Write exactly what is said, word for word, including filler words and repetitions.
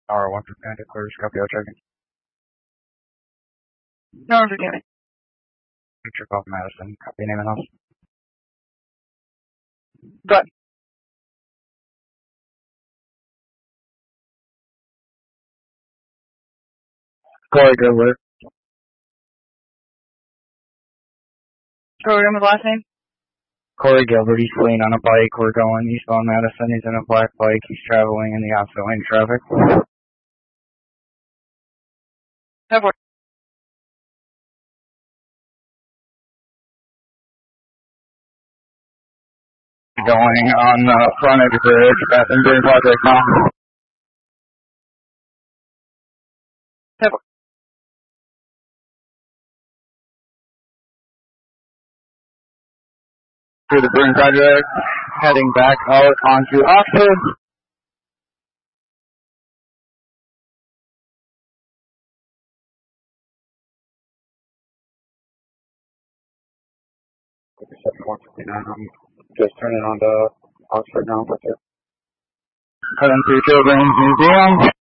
R one for Panda Clear, Scorpio checking. No, forgive me. Picture call Madison. Copy name and house. Good. Corey Gilbert. Go with the last name? Corey Gilbert, he's fleeing on a bike. We're going eastbound Madison. He's in a black bike. He's traveling in the opposite lane traffic. Have work. Going on the front of the bridge, passing Green Project now. Have work. Through the Green Project, heading back out onto Oxford. one fifty-nine, I'm just turning on to Oxford now. Heading to Children's Museum.